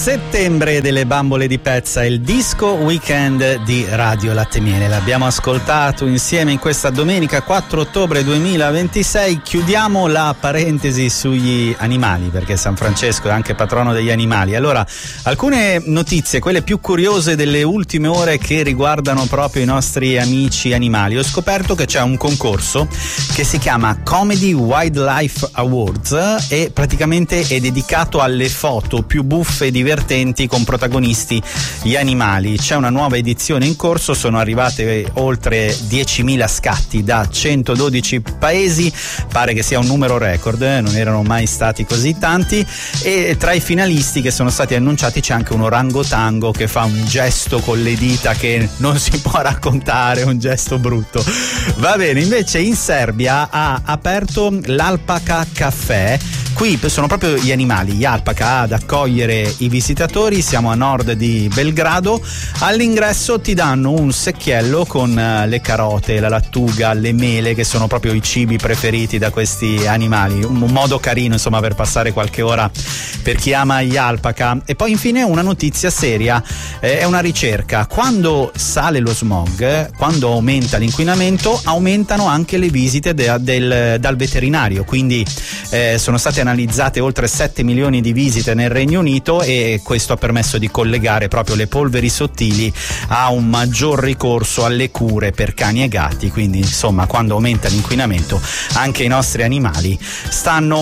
Settembre delle bambole di Pezza, il disco weekend di Radio Latte Miele. L'abbiamo ascoltato insieme in questa domenica 4 ottobre 2026. Chiudiamo la parentesi sugli animali, perché San Francesco è anche patrono degli animali. Allora, alcune notizie, quelle più curiose delle ultime ore, che riguardano proprio i nostri amici animali. Ho scoperto che c'è un concorso che si chiama Comedy Wildlife Awards e praticamente è dedicato alle foto più buffe e divertenti con protagonisti gli animali. C'è una nuova edizione in corso, sono arrivate oltre 10.000 scatti da 112 paesi, pare che sia un numero record, non erano mai stati così tanti, e tra i finalisti che sono stati annunciati c'è anche un orangotango che fa un gesto con le dita che non si può raccontare, un gesto brutto. Va bene, invece in Serbia ha aperto l'Alpaca Caffè. Qui sono proprio gli animali, gli alpaca, ad accogliere i visitatori. Siamo a nord di Belgrado. All'ingresso ti danno un secchiello con le carote, la lattuga, le mele, che sono proprio i cibi preferiti da questi animali. Un modo carino, insomma, per passare qualche ora per chi ama gli alpaca. E poi infine una notizia seria, è una ricerca. Quando sale lo smog, quando aumenta l'inquinamento, aumentano anche le visite dal veterinario. Quindi sono state analizzate oltre 7 milioni di visite nel Regno Unito, e questo ha permesso di collegare proprio le polveri sottili a un maggior ricorso alle cure per cani e gatti. Quindi insomma, quando aumenta l'inquinamento, anche i nostri animali stanno